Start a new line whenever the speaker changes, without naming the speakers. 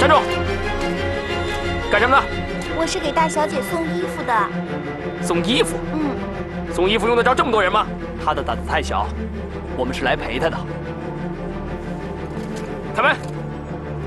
站住！干什么呢？
我是给大小姐送衣服的。
送衣服？送衣服用得着这么多人吗？
她的胆子太小，我们是来陪她的。
开门！